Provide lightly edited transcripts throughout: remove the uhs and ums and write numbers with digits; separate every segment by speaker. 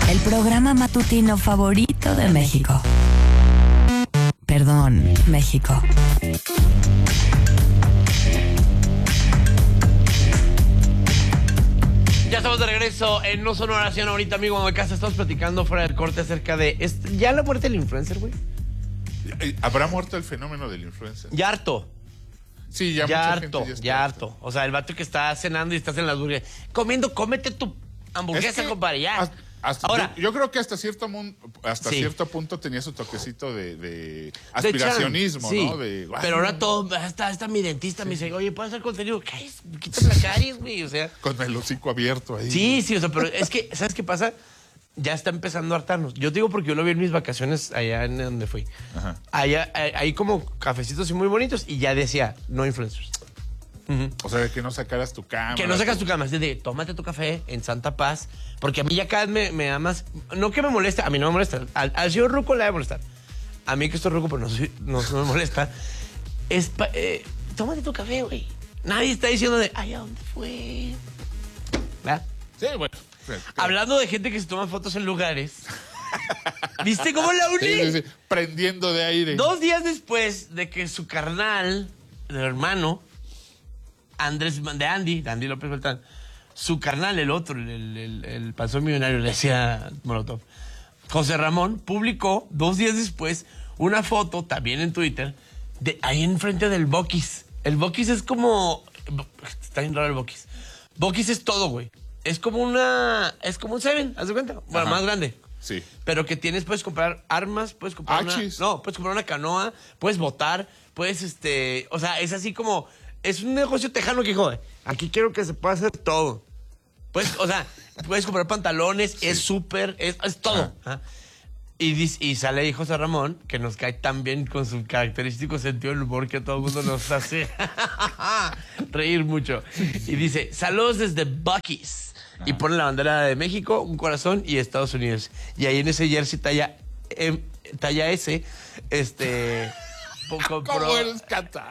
Speaker 1: El programa matutino favorito de México. Perdón, México.
Speaker 2: Ya estamos de regreso en No Son Oración. Ahorita, amigo, de casa estamos platicando fuera del corte acerca de... ¿Ya la muerte del influencer, güey?
Speaker 3: ¿Habrá muerto el fenómeno del influencer?
Speaker 2: Ya harto.
Speaker 3: Sí, ya mucha gente ya está
Speaker 2: ya harto. O sea, el vato que está cenando y estás en la hamburguesa comiendo, cómete tu hamburguesa, compadre, ya.
Speaker 3: Ahora, yo creo que hasta cierto punto tenía su toquecito de aspiracionismo,
Speaker 2: sí,
Speaker 3: ¿no?
Speaker 2: Pero ahora todo, hasta mi dentista me dice, oye, ¿puedes hacer contenido? ¿Qué es? Quítame la caries, güey, o sea.
Speaker 3: Con el hocico abierto ahí.
Speaker 2: Sí, o sea, pero es que, ¿sabes qué pasa? Ya está empezando a hartarnos. Yo digo porque yo lo vi en mis vacaciones allá en donde fui. Ajá. Allá hay como cafecitos y muy bonitos y ya decía, no influencers.
Speaker 3: O sea, que no sacaras tu cámara.
Speaker 2: Que no sacas tu cámara. Es de, tómate tu café en santa paz. Porque a mí ya cada vez me da más... No que me moleste, a mí no me molesta. Al señor ruco le va a molestar. A mí que estoy ruco, pero no me molesta. Tómate tu café, güey. Nadie está diciendo de, ay, ¿a dónde fue? ¿Verdad?
Speaker 3: Sí, bueno.
Speaker 2: Hablando de gente que se toma fotos en lugares. ¿Viste cómo la uní?
Speaker 3: Sí. Prendiendo de aire.
Speaker 2: 2 días después de que su carnal, el hermano, Andy López Beltrán, su carnal, el otro, el panzón millonario, le decía Molotov, José Ramón, publicó 2 días después una foto, también en Twitter, de ahí enfrente del Buc-ee's. El Buc-ee's es como... Está bien raro el Buc-ee's. Buc-ee's es todo, güey. Es como un Seven, ¿haz de cuenta? Bueno,
Speaker 3: ajá,
Speaker 2: más grande.
Speaker 3: Sí.
Speaker 2: Pero que puedes comprar armas, puedes comprar puedes comprar una canoa, puedes botar, puedes, o sea, es así como, es un negocio tejano que, joder, aquí quiero que se pueda hacer todo. Puedes comprar pantalones, sí. Es súper, es todo. ¿Ah? Y sale ahí José Ramón, que nos cae tan bien con su característico sentido del humor que a todo el mundo nos hace reír mucho. Y dice, saludos desde Buc-ee's. Y pone la bandera de México, un corazón y Estados Unidos. Y ahí en ese jersey talla S,
Speaker 3: ¿Cómo eres catado?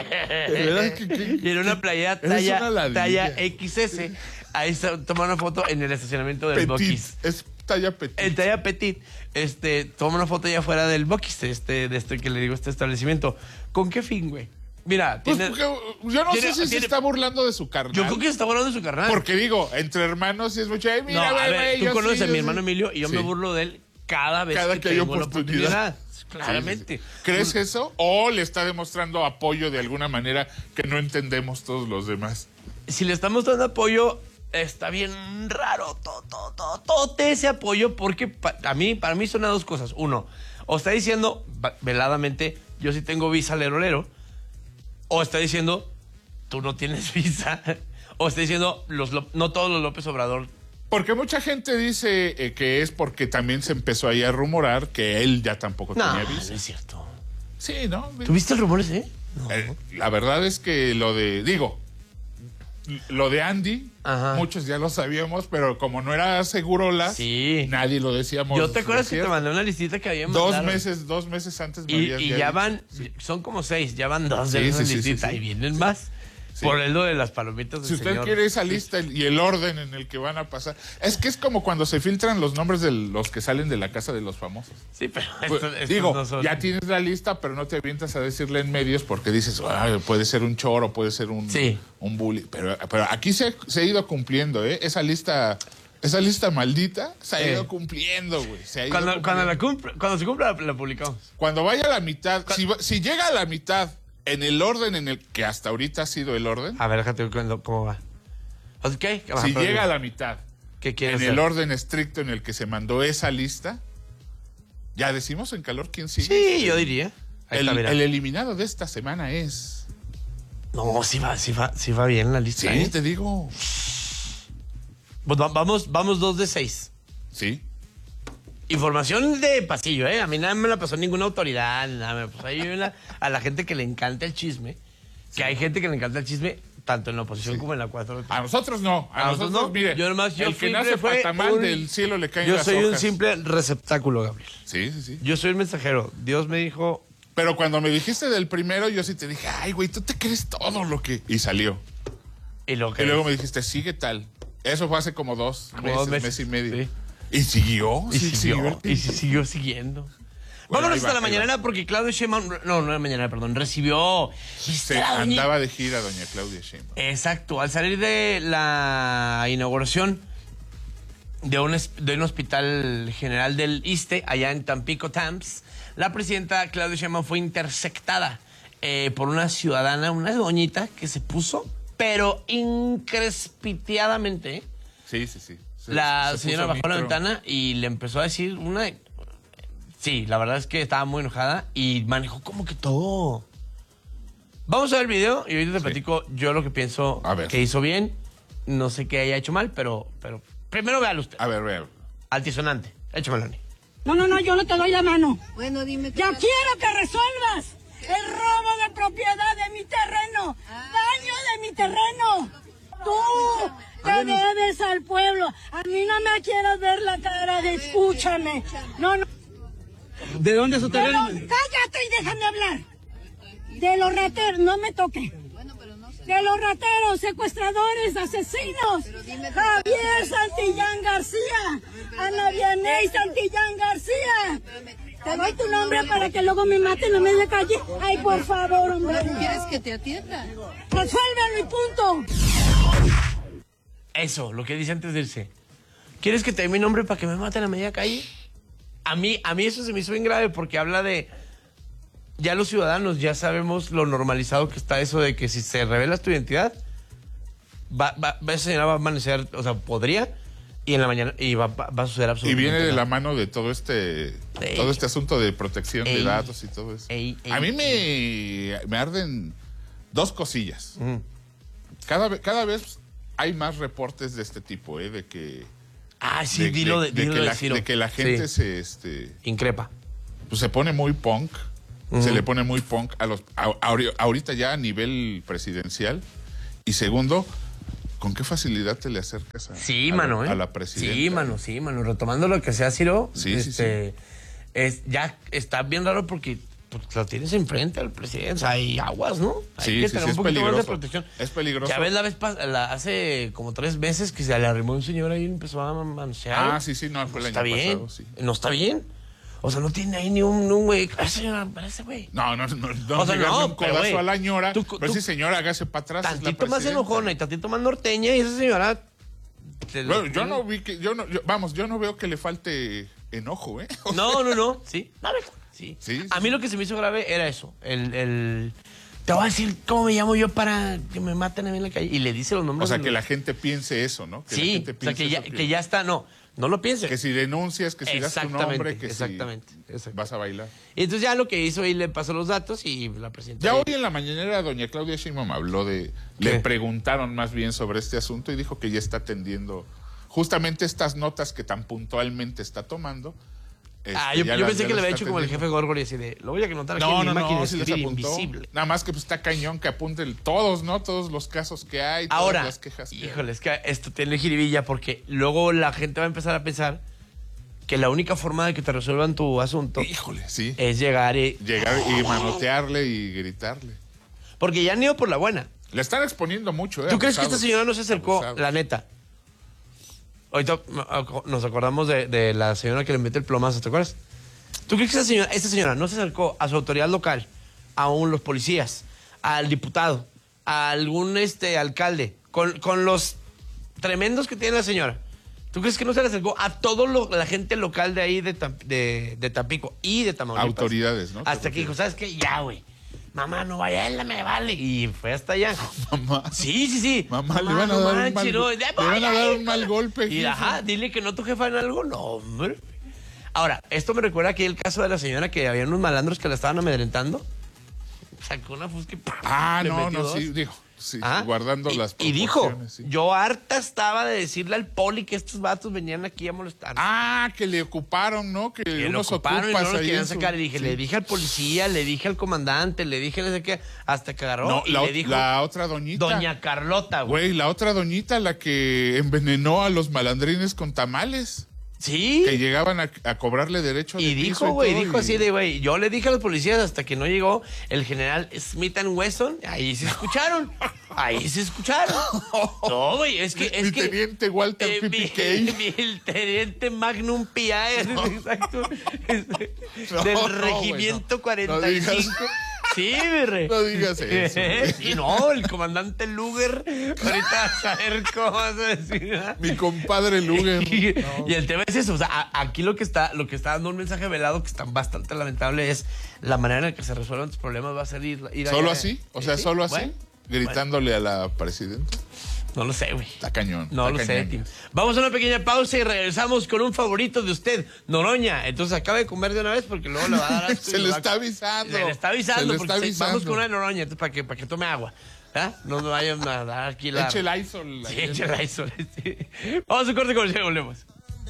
Speaker 2: Y en una playera talla XS. Ahí toma una foto en el estacionamiento del Buc-ee's.
Speaker 3: Es talla petit.
Speaker 2: En talla petit. Toma una foto allá afuera del Buc-ee's, que le digo, este establecimiento. ¿Con qué fin, güey? Mira,
Speaker 3: pues yo no sé si se está burlando de su carnal.
Speaker 2: Yo creo que se está burlando de su carnal.
Speaker 3: Porque digo, entre hermanos sí es mucho. Mira,
Speaker 2: no, a ver, tú conoces a mi hermano Emilio y yo me burlo de él cada vez que hay oportunidad. Claramente.
Speaker 3: Sí. ¿Crees eso? ¿O le está demostrando apoyo de alguna manera que no entendemos todos los demás?
Speaker 2: Si le está mostrando apoyo, está bien raro todo ese apoyo, porque para mí son 2 cosas. Uno, o está diciendo veladamente, yo sí tengo visa lerolero. O está diciendo, tú no tienes visa. O está diciendo, no todos los López Obrador.
Speaker 3: Porque mucha gente dice que es porque también se empezó ahí a rumorar que él ya tampoco tenía visa.
Speaker 2: No es cierto.
Speaker 3: Sí, ¿no?
Speaker 2: ¿Tuviste el rumor ese?
Speaker 3: No. La verdad es que lo de Andy, ajá, muchos ya lo sabíamos, pero como no era segurola, sí, nadie lo decíamos.
Speaker 2: Yo te acuerdas que te mandé una listita que había mandado.
Speaker 3: 2 meses antes me
Speaker 2: y ya van, sí, son como 6, ya van 2 de esa listita, y vienen más. Sí. Por lo de las palomitas del
Speaker 3: Si usted
Speaker 2: señor
Speaker 3: quiere esa lista y el orden en el que van a pasar. Es que es como cuando se filtran los nombres de los que salen de la casa de los famosos.
Speaker 2: Sí, pero
Speaker 3: digo,
Speaker 2: no son...
Speaker 3: ya tienes la lista, pero no te avientas a decirle en medios porque dices, puede ser un choro, puede ser un bully. Pero aquí se ha ido cumpliendo, ¿eh? Esa lista maldita se ha ido cumpliendo, güey.
Speaker 2: Cuando se cumpla, la publicamos.
Speaker 3: Cuando vaya a la mitad, si llega a la mitad, en el orden en el que hasta ahorita ha sido el orden.
Speaker 2: A ver, déjate cómo va. Okay.
Speaker 3: Si llega a la mitad,
Speaker 2: ¿qué quieres
Speaker 3: en el orden estricto en el que se mandó esa lista, ya decimos en calor quién sigue.
Speaker 2: Sí, yo diría.
Speaker 3: El eliminado de esta semana es...
Speaker 2: No, sí va bien la lista.
Speaker 3: Sí, te digo.
Speaker 2: Pues vamos 2 de 6.
Speaker 3: Sí.
Speaker 2: Información de pasillo, ¿eh? A mí nada me la pasó ninguna autoridad, nada me pasó ahí a la gente que le encanta el chisme. Que hay gente que le encanta el chisme, tanto en la oposición como en la 4.
Speaker 3: A nosotros no. A nosotros no. Mire,
Speaker 2: yo
Speaker 3: el que nace patamal del cielo le caen las hojas.
Speaker 2: Yo soy un simple receptáculo, Gabriel.
Speaker 3: Sí.
Speaker 2: Yo soy el mensajero. Dios me dijo...
Speaker 3: Pero cuando me dijiste del primero, yo sí te dije, ay, güey, tú te crees todo lo que... Y salió.
Speaker 2: Y luego
Speaker 3: me dijiste, sigue tal. Eso fue hace como 2 meses, mes y medio. Sí. ¿Y siguió?
Speaker 2: Siguió siguiendo. Bueno, vámonos hasta la mañanera porque Claudia Sheinbaum... No la mañanera, perdón. Recibió...
Speaker 3: andaba de gira doña Claudia Sheinbaum.
Speaker 2: Exacto. Al salir de la inauguración de un hospital general del ISSSTE, allá en Tampico, Tamps, la presidenta Claudia Sheinbaum fue interceptada por una ciudadana, una doñita, que se puso, pero increspiteadamente.
Speaker 3: Sí.
Speaker 2: La señora bajó la ventana y le empezó a decir una... Sí, la verdad es que estaba muy enojada y manejó como que todo. Vamos a ver el video y ahorita te platico yo lo que pienso que hizo bien. No sé qué haya hecho mal, pero primero véalo usted.
Speaker 3: A ver, véalo.
Speaker 2: Altisonante. Échamelo, Ani.
Speaker 4: No, yo no te doy la mano.
Speaker 5: Bueno, dime.
Speaker 4: Ya quiero que resuelvas el robo de propiedad de mi terreno, daño de mi terreno. Tú te debes al pueblo. A mí no me quieras ver la cara de escúchame. No.
Speaker 6: ¿De dónde es su terreno?
Speaker 4: Cállate y déjame hablar. De los rateros, no me toque. De los rateros, secuestradores, asesinos. Javier Santillán García. Ana Vianey Santillán García. Te doy tu nombre para que luego me maten en medio de calle. Ay, por favor, hombre.
Speaker 5: ¿Quieres que te atienda?
Speaker 4: Resuélvelo y punto.
Speaker 2: Eso, lo que dice antes de irse. ¿Quieres que te dé mi nombre para que me maten a media calle? A mí eso se me hizo bien grave porque habla de... Ya los ciudadanos ya sabemos lo normalizado que está eso de que si se revela tu identidad, esa señora va a amanecer, o sea, podría, y en la mañana y va a suceder absolutamente
Speaker 3: Y viene de
Speaker 2: nada.
Speaker 3: la mano de todo este asunto de protección de datos y todo eso. A mí me arden dos cosillas. Cada vez hay más reportes de este tipo, de que...
Speaker 2: sí, dilo de
Speaker 3: que la gente se
Speaker 2: increpa.
Speaker 3: Pues se pone muy punk. Se le pone muy punk ahorita ya a nivel presidencial. Y segundo, ¿con qué facilidad te le acercas a la presidenta?
Speaker 2: Sí, mano. Retomando lo que sea, Ciro,
Speaker 3: sí.
Speaker 2: Ya está bien raro porque lo tienes enfrente al presidente. O sea, hay aguas, ¿no? Hay que tener un poquito más de protección.
Speaker 3: Es peligroso.
Speaker 2: Ya ves hace como 3 meses que se le arrimó un señor ahí y empezó a manosear.
Speaker 3: Sí, no, fue el año pasado. Sí.
Speaker 2: No está bien. O sea, no tiene ahí ni un güey. Señora, ese güey.
Speaker 3: No,
Speaker 2: o sea,
Speaker 3: no, un codazo a la señora. Pero sí,
Speaker 2: tú,
Speaker 3: señora, hágase para atrás.
Speaker 2: Tantito más enojona y tantito más norteña y esa señora...
Speaker 3: Bueno, yo no veo que le falte enojo, ¿eh?
Speaker 2: No. Sí. Sí. A mí lo que se me hizo grave era eso. Te voy a decir cómo me llamo yo para que me maten a mí en la calle. Y le dice los nombres.
Speaker 3: O sea, que la gente piense eso, ¿no?
Speaker 2: Que ya está, no lo pienses.
Speaker 3: Que si denuncias, que si das tu nombre, que
Speaker 2: exactamente.
Speaker 3: Vas a bailar.
Speaker 2: Y entonces ya lo que hizo y le pasó los datos y la presidenta...
Speaker 3: Ya hoy en la mañanera doña Claudia Sheinbaum habló de... Le preguntaron más bien sobre este asunto y dijo que ya está atendiendo justamente estas notas que tan puntualmente está tomando.
Speaker 2: Yo pensé que le había hecho como el jefe Gorgori así de... Lo voy a anotar aquí en mi máquina de escribir invisible.
Speaker 3: Nada más que pues está cañón que apunte todos los casos que hay,
Speaker 2: ahora,
Speaker 3: todas las quejas que
Speaker 2: híjole, es que esto tiene jiribilla porque luego la gente va a empezar a pensar que la única forma de que te resuelvan tu asunto es llegar y
Speaker 3: manotearle y gritarle.
Speaker 2: Porque ya han ido por la buena.
Speaker 3: Le están exponiendo mucho,
Speaker 2: ¿Tú crees que esta señora no se acercó, la neta? Ahorita nos acordamos de la señora que le mete el plomazo, ¿te acuerdas? ¿Tú crees que esta señora no se acercó a su autoridad local, a los policías, al diputado, a algún alcalde, con los tremendos que tiene la señora? ¿Tú crees que no se le acercó a toda la gente local de ahí de Tampico y de Tamaulipas?
Speaker 3: Autoridades, ¿no?
Speaker 2: Hasta que dijo, ¿sabes qué? Ya, güey. Mamá, no vaya, él me vale. Y fue hasta allá.
Speaker 3: Mamá.
Speaker 2: Sí.
Speaker 3: Mamá, le van a dar un mal golpe.
Speaker 2: Y dile que no tu jefa en algo. No, hombre. Ahora, esto me recuerda aquí el caso de la señora que había unos malandros que la estaban amedrentando. Sacó una fusca y
Speaker 3: sí, dijo. Sí, guardando las proporciones.
Speaker 2: Y dijo,
Speaker 3: sí.
Speaker 2: Yo harta estaba de decirle al poli que estos vatos venían aquí a molestar.
Speaker 3: Que le ocuparon, ¿no? Que
Speaker 2: lo ocuparon y no lo querían sacar. Y dije, le dije al policía, le dije al comandante, le dije no sé qué, hasta que agarró.
Speaker 3: No,
Speaker 2: y le dijo,
Speaker 3: la otra doñita.
Speaker 2: Doña Carlota, güey.
Speaker 3: La otra doñita, la que envenenó a los malandrines con tamales.
Speaker 2: Sí.
Speaker 3: Que llegaban a cobrarle derecho
Speaker 2: y
Speaker 3: de piso
Speaker 2: dijo, güey,
Speaker 3: todo,
Speaker 2: dijo así de, güey, yo le dije a los policías hasta que no llegó el general Smith & Wesson, ahí se escucharon. No, güey, es que...
Speaker 3: Mi teniente Walter PPK.
Speaker 2: El teniente Magnum P.I. Exacto. Del regimiento 45. Sí, mi rey.
Speaker 3: No digas eso.
Speaker 2: Sí, no, el comandante Luger. Ahorita vas a ver cómo vas a decir. ¿Eh?
Speaker 3: Mi compadre Luger.
Speaker 2: Y el tema es eso. O sea, aquí lo que está dando un mensaje velado que está bastante lamentable es la manera en la que se resuelven los problemas. Va a ser ir
Speaker 3: ¿Solo
Speaker 2: allá,
Speaker 3: así? O sea, ¿solo así?
Speaker 2: Bueno,
Speaker 3: gritándole a la presidenta.
Speaker 2: No lo sé, güey.
Speaker 3: Está cañón.
Speaker 2: No
Speaker 3: está
Speaker 2: lo
Speaker 3: cañón.
Speaker 2: sé, tío. Vamos a una pequeña pausa y regresamos con un favorito de usted, Noroña. Entonces acabe de comer de una vez porque luego le va a dar asco.
Speaker 3: Se le está avisando.
Speaker 2: Se le está avisando.
Speaker 3: Se le está avisando.
Speaker 2: Vamos con una Noroña para que tome agua. ¿Ah? No me vayan a dar aquí la...
Speaker 3: Eche el Lysol.
Speaker 2: Sí, eche el Lysol. Sí. Vamos a un corte comercial y volvemos.